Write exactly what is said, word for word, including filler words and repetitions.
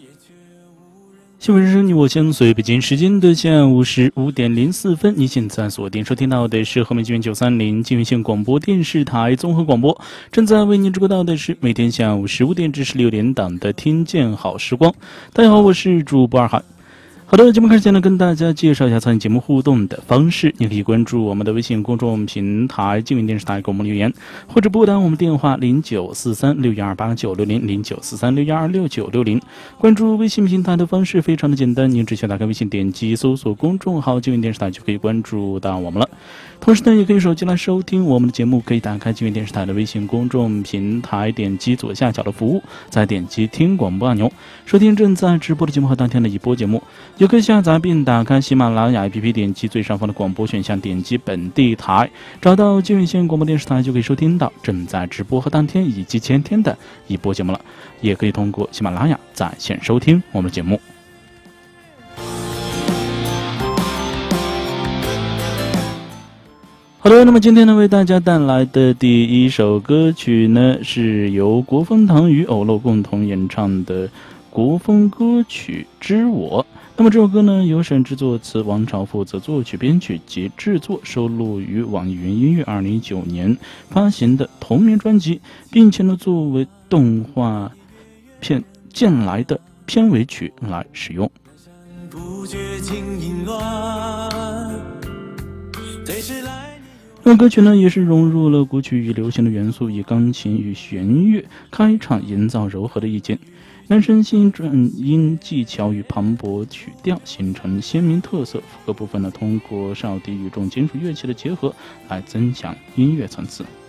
新闻人生你我相随，北京时间的下午十五点零四分，你现在锁定收听到的是河北纪元九三零纪元县广播电视台综合广播，正在为您直播到的是每天下午十五点至十六点档的听见好时光。大家好，我是主播二海。好的，节目开始前呢，跟大家介绍一下参与节目互动的方式。你可以关注我们的微信公众平台纪元电视台给我们留言，或者拨打我们电话零九四三六一二八九六零零九四三六一二六九六零。关注微信平台的方式非常的简单，您只需要打开微信，点击搜索公众号纪元电视台就可以关注到我们了。同时呢，也可以手机来收听我们的节目，可以打开纪元电视台的微信公众平台，点击左下角的服务，再点击听广播按钮，收听正在直播的节目和当天的一播节目。也可以下载并打开喜马拉雅 A P P， 点击最上方的广播选项，点击本地台，找到纪元县广播电视台，就可以收听到正在直播和当天以及前天的一播节目了。也可以通过喜马拉雅在线收听我们的节目。好的，那么今天呢，为大家带来的第一首歌曲呢，是由国风堂与偶漏共同演唱的国风歌曲《知我》。那么这首歌呢，由沈制作词，王朝负责作曲编曲及制作，收录于网易云音乐二零一九年发行的同名专辑，并且呢，作为动画片《剑来》的片尾曲来使用。那么歌曲呢，也是融入了古曲与流行的元素，以钢琴与弦乐开场，营造柔和的意境。男声新转音技巧与磅礴曲调形成鲜明特色，副歌部分呢，通过哨笛与重金属乐器的结合来增强音乐层次。